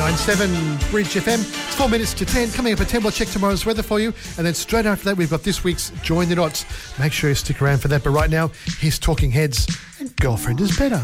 98.97 Bridge FM. It's 4 minutes to 10. Coming up at 10, we'll check tomorrow's weather for you. And then straight after that, we've got this week's Join the Dots. Make sure you stick around for that. But right now, here's Talking Heads and Girlfriend is Better.